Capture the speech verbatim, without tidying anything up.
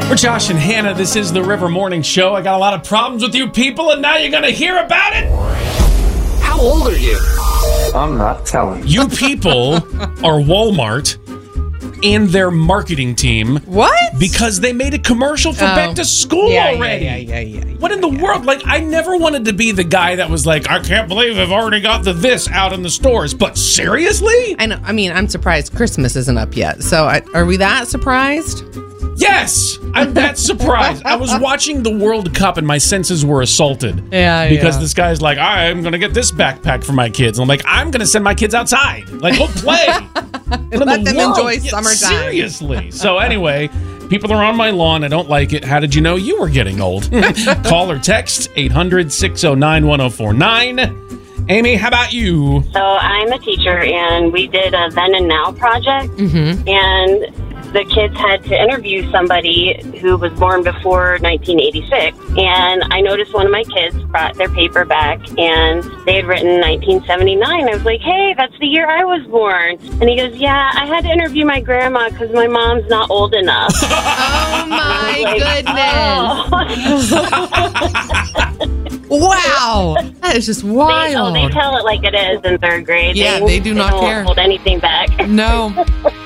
We're Josh and Hannah. This is the River Morning Show. I got a lot of problems with you people, and now you're going to hear about it. How old are you? I'm not telling. You people are Walmart and their marketing team. What? Because they made a commercial for Oh. back to school Yeah, already. Yeah, yeah, yeah, yeah. What in the world? Like, I never wanted to be the guy that was like, I can't believe I've already got the this out in the stores. But seriously? I know. I mean, I'm surprised Christmas isn't up yet. So, I, are we that surprised? Yes, I'm that surprised. I was watching the World Cup and my senses were assaulted. Yeah, Because yeah. this guy's like, I'm going to get this backpack for my kids. And I'm like, I'm going to send my kids outside. Like, go play. What in Let the them world? enjoy Yeah, summertime. Seriously. So anyway, people are on my lawn. I don't like it. How did you know you were getting old? Call or text eight hundred, six oh nine, one oh four nine. Amy, how about you? So I'm a teacher, and we did a then and now project, Mm-hmm. and the kids had to interview somebody who was born before nineteen eighty-six. And I noticed one of my kids brought their paper back, and they had written nineteen seventy-nine. I was like, hey, that's the year I was born. And he goes, yeah, I had to interview my grandma because my mom's not old enough. Oh, my goodness. Oh. Wow. That is just They, oh, wild. they tell it like it is in third grade. Yeah, they do not don't care. hold anything back. No.